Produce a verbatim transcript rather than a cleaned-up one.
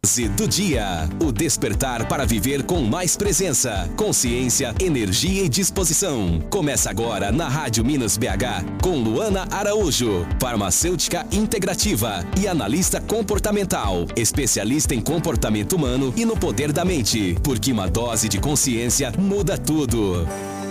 Do dia, o despertar para viver com mais presença, consciência, energia e disposição. Começa agora na Rádio Minas B H com Luana Araújo, farmacêutica integrativa e analista comportamental, especialista em comportamento humano e no poder da mente, porque uma dose de consciência muda tudo.